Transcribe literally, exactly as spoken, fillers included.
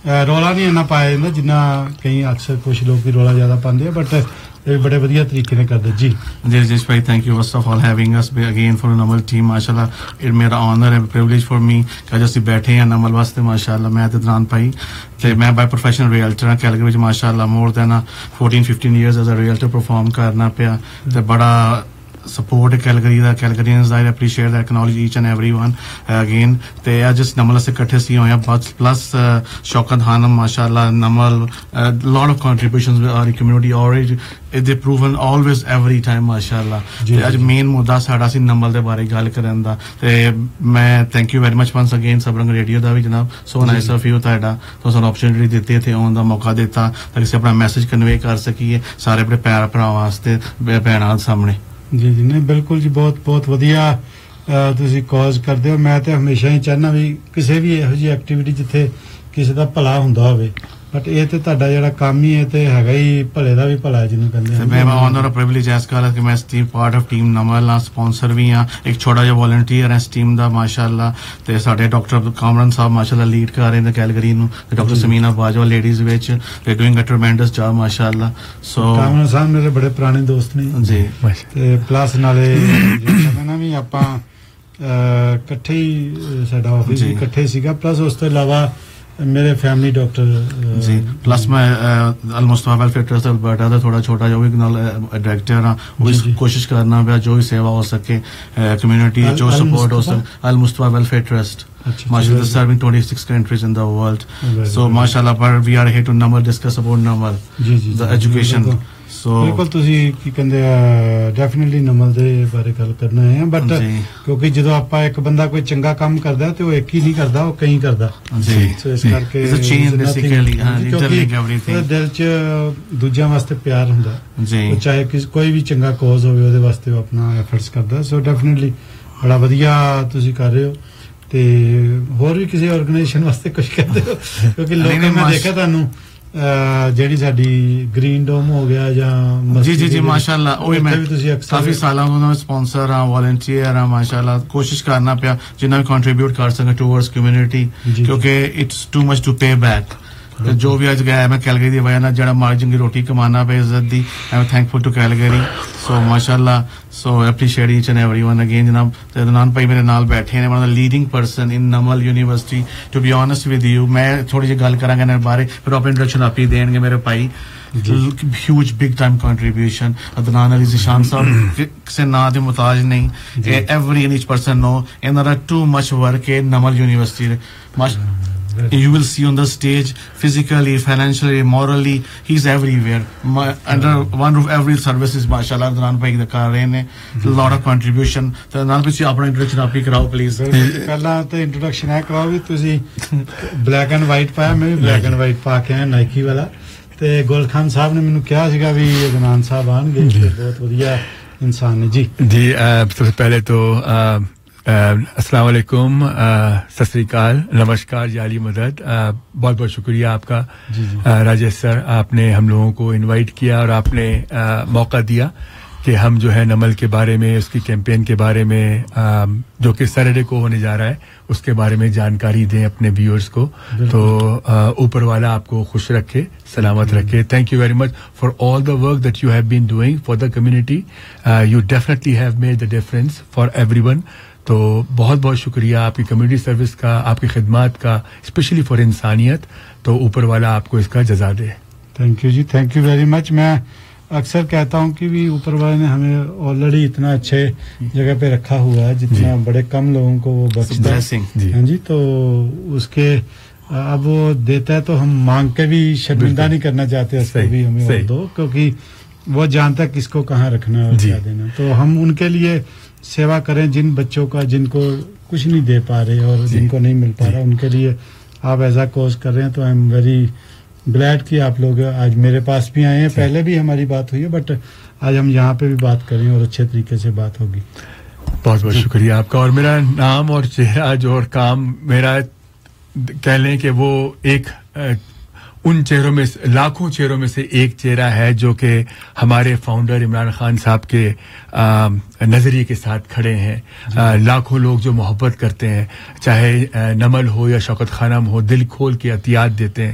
ਰੌਲਾ ਨਹੀਂ ਇੰਨਾ ਪਾਇਆ ਜਾਂਦਾ ਜਿੰਨਾ ਕਈ ਅਕਸਰ ਕੁਝ ਲੋਕ ਵੀ ਰੌਲਾ ਜ਼ਿਆਦਾ ਪਾਉਂਦੇ ਆ ਬਟ ਇਹ ਬੜੇ ਵਧੀਆ ਤਰੀਕੇ ਨਾਲ ਕਰਦੇ ਜੀ ਜੀ ਜੀ ਭਾਈ thank you first of all having us again for ਨਮਲ team ਮਾਸ਼ਾਅੱਲਾ ਇਟ ਮੇਰਾ honour and privilege for me ਕਿ ਅੱਜ ਅਸੀਂ ਬੈਠੇ ਹਾਂ ਨਮਲ ਵਾਸਤੇ ਮਾਸ਼ਾਅੱਲਾ ਮੈਂ ਤੇ ਦਰਾਨ ਭਾਈ ਤੇ ਮੈਂ ਬਾਈ ਪ੍ਰੋਫੈਸ਼ਨਲ ਰੀਅਲਟਰ ਹਾਂ ਕੈਲਗਰੀ ਵਿੱਚ ਮਾਸ਼ਾਅੱਲਾ more than fourteen fifteen years as a realtor perform ਕਰਨਾ ਪਿਆ ਤੇ ਬੜਾ support Calgary the Calgarians I appreciate that acknowledge each and everyone uh, again ਤੇ ਅੱਜ ਇਸ ਨਮਲ ਸੇ ਇਕੱਠੇ ਸੀ ਹੋਏ ਆ plus uh, ਸ਼ੌਕਤ ਖਾਨਮ ਮਾਸ਼ਾਅੱਲਾ ਨਮਲ uh, lot of contributions with our community already they proven always every time ਮਾਸ਼ਾਅੱਲਾ ਤੇ ਅੱਜ ਮੇਨ ਮੁੱਦਾ ਸਾਡਾ ਸੀ ਨਮਲ ਦੇ ਬਾਰੇ ਗੱਲ ਕਰਨ ਦਾ ਤੇ ਮੈਂ thank you very much once again ਸਬਰੰਗ radio ਦਾ ਵੀ ਜਨਾਬ ਸੋ ਨਾਈਸ ਆਫ ਯੂ ਤੁਹਾਡਾ ਤੁਸੀਂ ਓਪਰਚੁਨਿਟੀ ਦਿੱਤੀ ਤੇ ਆਉਣ ਦਾ ਮੌਕਾ ਦਿੱਤਾ ਤਾਂ ਕਿ ਅਸੀਂ ਆਪਣਾ ਮੈਸੇਜ ਕਨਵੇ ਕਰ ਸਕੀਏ ਸਾਰੇ ਆਪਣੇ ਪਿਆਰ ਭਰਾਵਾਂ ਵਾਸਤੇ ਭੈਣਾਂ ਸਾਹਮਣੇ ਜੀ ਜੀ ਨਹੀਂ ਬਿਲਕੁਲ ਜੀ ਬਹੁਤ ਬਹੁਤ ਵਧੀਆ ਤੁਸੀਂ ਕਾਜ਼ ਕਰਦੇ ਹੋ ਮੈਂ ਤੇ ਹਮੇਸ਼ਾ ਹੀ ਚਾਹਨਾ ਵੀ ਕਿਸੇ ਵੀ ਇਹੋ ਜਿਹੀ ਐਕਟੀਵਿਟੀ ਜਿੱਥੇ ਕਿਸੇ ਦਾ ਭਲਾ ਹੁੰਦਾ ਹੋਵੇ ਬਟ ਇਹ ਤੇ ਤੁਹਾਡਾ ਜਿਹੜਾ ਕੰਮ ਹੀ ਹੈ ਤੇ ਹੈਗਾ ਹੀ ਭਲੇ ਦਾ ਵੀ ਭਲਾ ਜਿਹਨੂੰ ਕਹਿੰਦੇ ਆ ਮੈਂ ਆਨਰ ਪ੍ਰਿਵਿਲੇਜ ਐਸ ਕਾਲ ਕਿ ਮੈਂ ਟੀਮ ਪਾਰਟ ਆਫ ਟੀਮ ਨਮਲ ਆ ਸਪਾਂਸਰ ਵੀ ਆ ਇੱਕ ਛੋਟਾ ਜਿਹਾ ਵੋਲੰਟੀਅਰ ਹੈ ਇਸ ਟੀਮ ਦਾ ਮਾਸ਼ਾਅੱਲਾ ਤੇ ਸਾਡੇ ਡਾਕਟਰ ਕਾਮਰਨ ਸਾਹਿਬ ਮਾਸ਼ਾਅੱਲਾ ਲੀਡ ਕਰ ਰਹੇ ਨੇ ਕੈਲਗਰੀ ਨੂੰ ਤੇ ਡਾਕਟਰ ਸਮੀਨਾ ਬਾਜਵਾ ਲੇਡੀਜ਼ ਵਿੱਚ ਦੇ ਡੂਇੰਗ ਅ ਟਰਮੈਂਡਸ ਜੌਬ ਮਾਸ਼ਾਅੱਲਾ ਸੋ ਕਾਮਰਨ ਸਾਹਿਬ ਮੇਰੇ ਬੜੇ ਪੁਰਾਣੇ ਦੋਸਤ ਨੇ ਜੀ ਤੇ ਪਲੱਸ ਨਾਲੇ ਜਿਹੜਾ ਵੀ ਆਪਾਂ ਇਕੱਠੇ ਹੀ ਸਾਡਾ ਆਫਿਸ ਵੀ ਇਕੱਠੇ ਸੀਗਾ ਪਲੱਸ ਉਸ ਤੋਂ ਇਲਾਵਾ मेरे फैमिली डॉक्टर जी प्लस मैं अल मुस्तफा वेलफेयर ट्रस्ट अल्बर्टा ਦਾ ਥੋੜਾ ਛੋਟਾ ਜੋ ਵੀ ਡਾਇਰੈਕਟਰ ਆ ਉਸ ਕੋਸ਼ਿਸ਼ ਕਰਨਾ ਪਿਆ ਜੋ ਵੀ ਸੇਵਾ ਹੋ ਸਕੇ ਕਮਿਊਨਿਟੀ ਜੋ ਸਪੋਰਟ ਹੋ ਸਕੇ ਅਲ Mustafa welfare trust mashallah serving twenty-six countries in the world so mashallah but we are here to number discuss about number the education so ਬਿਲਕੁਲ ਤੁਸੀਂ ਕੀ ਕਹਿੰਦੇ ਆ ਡੈਫੀਨਿਟਲੀ ਨਮਲ ਦੇ ਬਾਰੇ ਗੱਲ ਕਰਨਾ ਹੈ ਬਟ ਕਿਉਂਕਿ ਜਦੋਂ ਆਪਾਂ ਇੱਕ ਬੰਦਾ ਕੋਈ ਚੰਗਾ ਕੰਮ ਕਰਦਾ ਤੇ ਉਹ ਇੱਕ ਹੀ ਨਹੀਂ ਕਰਦਾ ਉਹ ਕਈ ਕਰਦਾ ਜੀ ਸੋ ਇਸ ਕਰਕੇ ਇਟਸ ਅ ਚੇਨ ਬੇਸਿਕਲੀ ਹਾਂ ਇੰਟਰਲਿੰਕ ਐਵਰੀਥਿੰਗ ਦਿਲ ਚ ਦੂਜਿਆਂ ਵਾਸਤੇ ਪਿਆਰ ਹੁੰਦਾ ਜੀ ਚਾਹੇ ਕੋਈ ਵੀ ਚੰਗਾ ਕਾਜ਼ ਹੋਵੇ ਉਹਦੇ ਵਾਸਤੇ ਉਹ ਆਪਣਾ ਐਫਰਟਸ ਕਰਦਾ ਸੋ ਡੈਫੀਨਿਟਲੀ ਬੜਾ ਵਧੀਆ ਤੁਸੀਂ ਕਰ ਰਹੇ ਹੋ ਤੇ ਹੋਰ ਵੀ ਕਿਸੇ ਆਰਗੇਨਾਈਜੇਸ਼ਨ ਵਾਸਤੇ ਕੁਝ ਕਰਦੇ ਹੋ ਕਿਉਂਕਿ ਲੋਕਾਂ ਨੇ ਦੇਖਿਆ ਤੁਹਾਨੂੰ ਜਿਹੜੀ ਸਾਡੀ ਗ੍ਰੀਨ ਡੋਮ ਹੋ ਗਿਆ ਜਾਂ ਜੀ ਜੀ ਜੀ ਮਾਸ਼ਾਅੱਲਾ ਉਹ ਮੈਂ ਕਾਫੀ ਸਾਲਾਂ ਤੋਂ ਸਪਾਂਸਰ ਆ ਵੋਲੰਟੀਅਰ ਆ ਮਾਸ਼ਾਅੱਲਾ ਕੋਸ਼ਿਸ਼ ਕਰਨਾ ਪਿਆ ਜਿੰਨਾ ਵੀ ਕੰਟਰੀਬਿਊਟ ਕਰ ਸਕਾਂ ਟੂਵਰਡਸ ਕਮਿਊਨਿਟੀ ਕਿਉਂਕਿ it's too much to pay back ਜੋ ਵੀ ਅੱਜ ਗਿਆ ਮੈਂ ਕੈਲਗਰੀ ਦੀ ਵਜ੍ਹਾ ਨਾਲ ਜਿਹੜਾ ਮਾਰਜਨ ਦੀ ਰੋਟੀ ਕਮਾਉਣਾ ਪਿਆ ਇੱਜ਼ਤ ਦੀ I am thankful to Calgary ਸੋ ਮਾਸ਼ਾਅੱਲਾ ਸੋ appreciate each and everyone again ਜਨਾਬ ਤੇ ਅਦਨਾਨ ਭਾਈ ਮੇਰੇ ਨਾਲ ਬੈਠੇ ਨੇ one of the leading person in ਨਮਲ university to be honest with you ਮੈਂ ਥੋੜੀ ਜਿਹੀ ਗੱਲ ਕਰਾਂਗਾ ਇਹਨਾਂ ਬਾਰੇ ਫਿਰ ਆਪਣੀ ਇੰਟਰੋਡਕਸ਼ਨ ਆਪ ਹੀ ਦੇਣਗੇ ਮੇਰੇ ਭਾਈ huge big time contribution Adnan Ali Zishan sahab se na de mutaj nahi every and each person know and there are too much work in Namal University much you will see on the stage physically financially morally he's everywhere My, under one roof every service is mashallah Adnan bhai da kar rahe ne lot of contribution so Adnan bhai apna introduction aap hi karao please pehla to introduction hai karao vi tusi black and white paya main bhi black and white pa ke aaya Nike wala ਤੇ ਗੁਲ ਖਾਨ ਸਾਹਿਬ ਨੇ ਮੈਨੂੰ ਕਿਹਾ ਸੀਗਾ ਵੀ Adnan ਸਾਹਿਬ ਆਣਗੇ ਤੇ ਬਹੁਤ ਵਧੀਆ ਇਨਸਾਨ ਨੇ ਜੀ जी सबसे पहले तो अस्सलाम वालेकुम सत श्री अकाल नमस्कार जाली मदद बहुत बहुत शुक्रिया आपका राजेश सर आपने हम लोगों को इनवाइट किया और आपने मौका दिया कि हम जो है नमल के बारे में उसकी कैंपेन के बारे में जो कि सैटरडे को होने जा रहा है उसके बारे में जानकारी दें अपने व्यूअर्स को तो ऊपर वाला आपको खुश रखे सलामत रखे thank you very much for all the work that you have been doing for the community you definitely have made the difference for everyone तो बहुत बहुत शुक्रिया आपकी कम्युनिटी सर्विस का आपकी खिदमत का स्पेशली फॉर इंसानियत तो ऊपर वाला आपको इसका जज़ा दे thank you ji thank you very much मैं अक्सर कहता हूँ कि भी ऊपर वाले ने हमें ऑलरेडी इतना अच्छे जगह पे रखा हुआ है जितना बड़े कम लोगों को वो बख्शता है हाँ जी तो उसके अब वो देता है तो हम मांग के भी शर्मिंदा नहीं करना चाहते उसको भी हमें और दो क्योंकि वो जानता है किसको कहाँ रखना और क्या देना तो हम उनके लिए सेवा करें जिन बच्चों का जिनको कुछ नहीं दे पा रहे और जिनको नहीं मिल पा रहा उनके लिए आप ऐसा कोर्स कर रहे हैं तो आई एम वेरी ग्लैड कि आप लोग आज मेरे पास भी आए हैं पहले भी हमारी बात हुई है बट आज हम यहाँ पे भी बात करें और अच्छे तरीके से बात होगी बहुत बहुत शुक्रिया आपका और मेरा नाम और चेहरा जो और काम मेरा कह लें कि वो एक उन चेहरों में लाखों चेहरों में से एक चेहरा है जो कि हमारे फाउंडर इमरान खान साहब के नजरिए के साथ खड़े हैं लाखों लोग जो मोहब्बत करते हैं चाहे नमल हो या शौकत खानम हो दिल खोल के अतियात देते हैं